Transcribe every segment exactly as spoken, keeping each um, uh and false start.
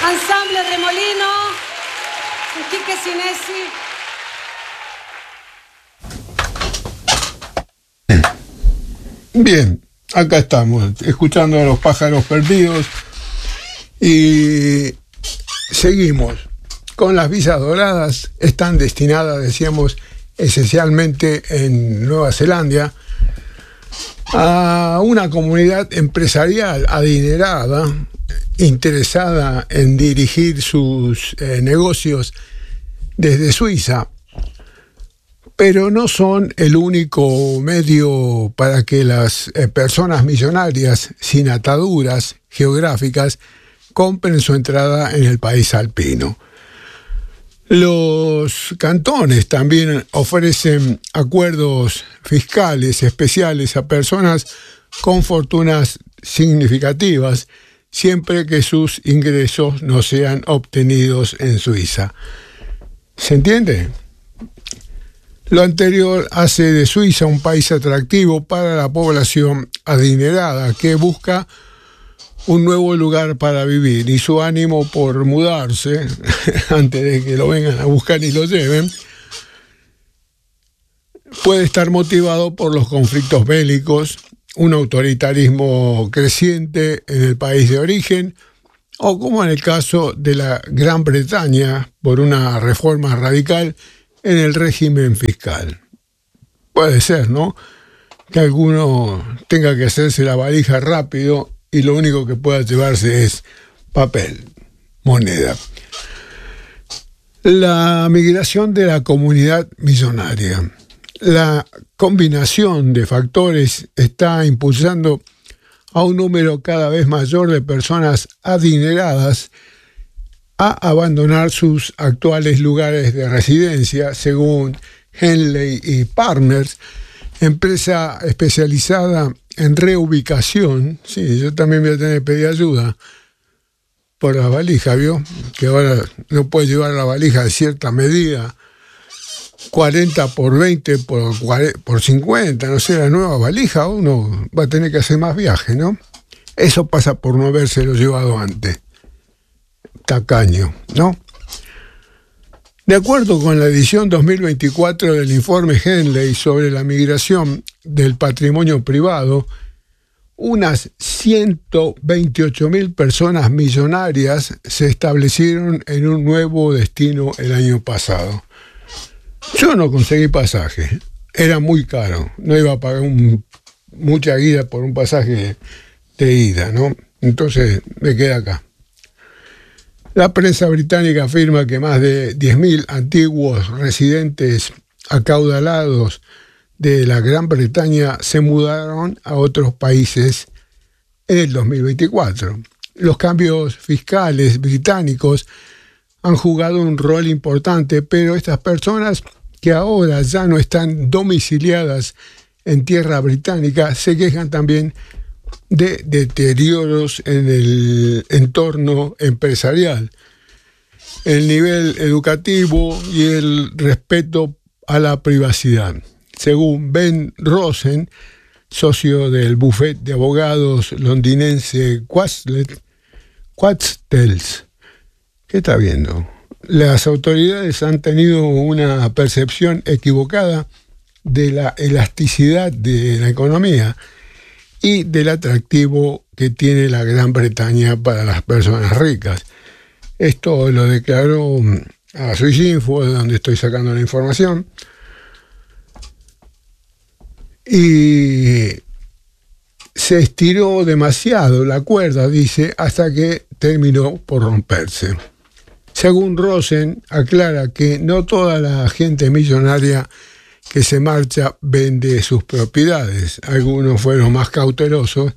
Ensemble Remolino, Quique Sinesi. Bien, acá estamos, escuchando a los pájaros perdidos y seguimos con las visas doradas. Están destinadas, decíamos, esencialmente en Nueva Zelanda a una comunidad empresarial adinerada, interesada en dirigir sus eh, negocios desde Suiza, pero no son el único medio para que las eh, personas millonarias sin ataduras geográficas compren su entrada en el país alpino. Los cantones también ofrecen acuerdos fiscales especiales a personas con fortunas significativas, siempre que sus ingresos no sean obtenidos en Suiza. ¿Se entiende? Lo anterior hace de Suiza un país atractivo para la población adinerada que busca un nuevo lugar para vivir, y su ánimo por mudarse, antes de que lo vengan a buscar y lo lleven, puede estar motivado por los conflictos bélicos, un autoritarismo creciente en el país de origen, o como en el caso de la Gran Bretaña, por una reforma radical en el régimen fiscal. Puede ser, ¿no?, que alguno tenga que hacerse la valija rápido y lo único que pueda llevarse es papel, moneda. La migración de la comunidad millonaria. La combinación de factores está impulsando a un número cada vez mayor de personas adineradas a abandonar sus actuales lugares de residencia, según Henley y Partners, empresa especializada en reubicación. Sí, yo también voy a tener que pedir ayuda por la valija, ¿vio? Que ahora no puede llevar la valija de cierta medida, cuarenta por veinte por, por cincuenta, no sé, la nueva valija, uno va a tener que hacer más viaje, ¿no? Eso pasa por no habérselo llevado antes. Tacaño, ¿no? De acuerdo con la edición dos mil veinticuatro del informe Henley sobre la migración del patrimonio privado, unas ciento veintiocho mil personas millonarias se establecieron en un nuevo destino el año pasado. Yo no conseguí pasaje, era muy caro, no iba a pagar un, mucha guía por un pasaje de ida, ¿no? Entonces me quedé acá. La prensa británica afirma que más de diez mil antiguos residentes acaudalados de la Gran Bretaña se mudaron a otros países en el dos mil veinticuatro. Los cambios fiscales británicos han jugado un rol importante, pero estas personas que ahora ya no están domiciliadas en tierra británica se quejan también de deterioros en el entorno empresarial, el nivel educativo y el respeto a la privacidad. Según Ben Rosen, socio del bufete de abogados londinense Quattels, ¿qué está viendo? Las autoridades han tenido una percepción equivocada de la elasticidad de la economía y del atractivo que tiene la Gran Bretaña para las personas ricas. Esto lo declaró a Swissinfo, de donde estoy sacando la información, y se estiró demasiado la cuerda, dice, hasta que terminó por romperse. Según Rosen, aclara que no toda la gente millonaria que se marcha vende sus propiedades. Algunos fueron más cautelosos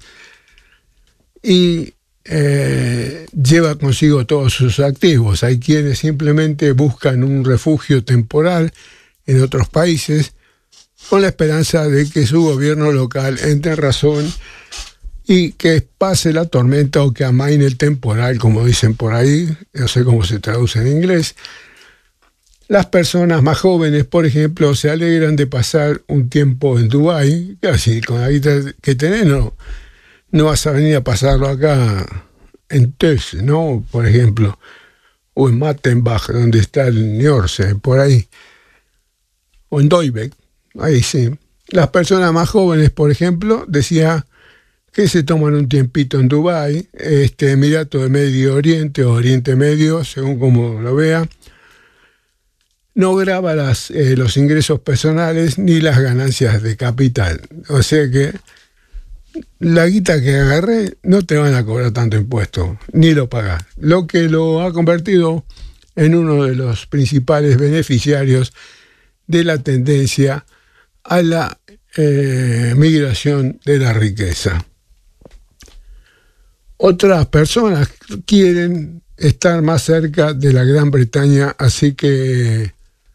y eh, lleva consigo todos sus activos. Hay quienes simplemente buscan un refugio temporal en otros países con la esperanza de que su gobierno local entre en razón y que pase la tormenta o que amaine el temporal, como dicen por ahí, no sé cómo se traduce en inglés. Las personas más jóvenes, por ejemplo, se alegran de pasar un tiempo en Dubái. Casi con la guita que tenés, no, no vas a venir a pasarlo acá en Tess, ¿no? Por ejemplo, o en Mattenbach, donde está el Niorse, por ahí, o en Doibeck, ahí sí. Las personas más jóvenes, por ejemplo, decía que se toman un tiempito en Dubái, este Emirato de Medio Oriente o Oriente Medio, según como lo vea. No graba las, eh, los ingresos personales ni las ganancias de capital. O sea que la guita que agarré no te van a cobrar tanto impuesto, ni lo pagás. Lo que lo ha convertido en uno de los principales beneficiarios de la tendencia a la eh, migración de la riqueza. Otras personas quieren estar más cerca de la Gran Bretaña, así que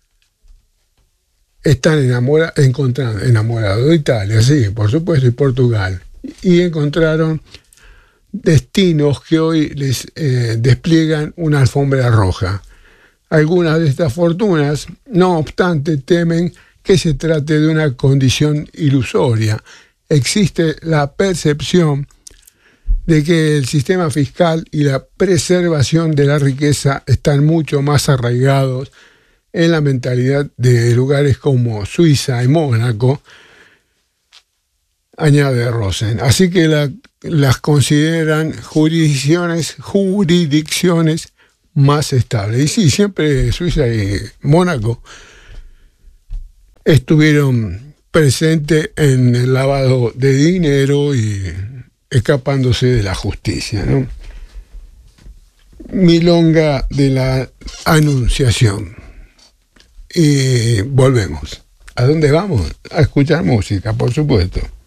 están enamora, enamorados de Italia, sí, por supuesto, y Portugal. Y encontraron destinos que hoy les eh, despliegan una alfombra roja. Algunas de estas fortunas, no obstante, temen que se trate de una condición ilusoria. Existe la percepción de que el sistema fiscal y la preservación de la riqueza están mucho más arraigados en la mentalidad de lugares como Suiza y Mónaco, añade Rosen. Así que la, las consideran jurisdicciones, jurisdicciones más estables. Y sí, siempre Suiza y Mónaco estuvieron presentes en el lavado de dinero y escapándose de la justicia, ¿no? Milonga de la Anunciación. Y volvemos. ¿A dónde vamos? A escuchar música, por supuesto.